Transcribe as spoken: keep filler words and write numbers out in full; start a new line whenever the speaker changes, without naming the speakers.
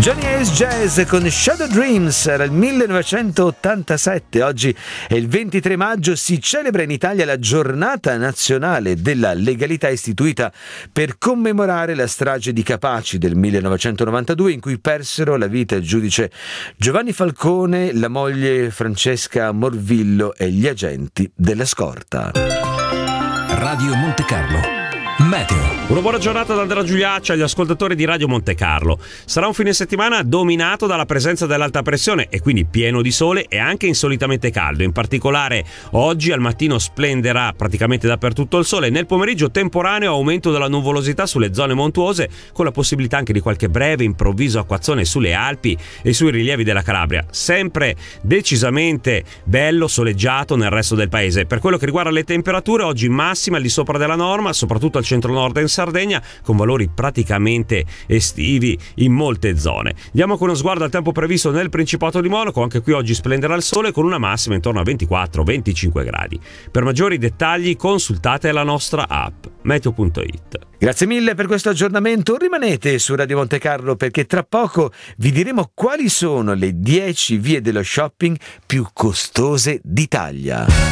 Johnny Ace Jazz con Shadow Dreams, era il millenovecentottantasette. Oggi è il ventitré maggio, si celebra in Italia la giornata nazionale della legalità, istituita per commemorare la strage di Capaci del millenovecentonovantadue, in cui persero la vita il giudice Giovanni Falcone, la moglie Francesca Morvillo e gli agenti della scorta.
Radio Monte Carlo Meteo.
Una buona giornata da Andrea Giuliaccia agli ascoltatori di Radio Monte Carlo. Sarà un fine settimana dominato dalla presenza dell'alta pressione e quindi pieno di sole e anche insolitamente caldo. In particolare oggi al mattino splenderà praticamente dappertutto il sole. Nel pomeriggio temporaneo aumento della nuvolosità sulle zone montuose, con la possibilità anche di qualche breve improvviso acquazzone sulle Alpi e sui rilievi della Calabria. Sempre decisamente bello, soleggiato nel resto del paese. Per quello che riguarda le temperature, oggi massima al di sopra della norma, soprattutto al centro-nord e in Sardegna, con valori praticamente estivi in molte zone. Diamo con uno sguardo al tempo previsto nel Principato di Monaco. Anche qui oggi splenderà il sole con una massima intorno a ventiquattro venticinque gradi. Per maggiori dettagli consultate la nostra app meteo punto it.
Grazie mille per questo aggiornamento. Rimanete su Radio Monte Carlo, perché tra poco vi diremo quali sono le dieci vie dello shopping più costose d'Italia.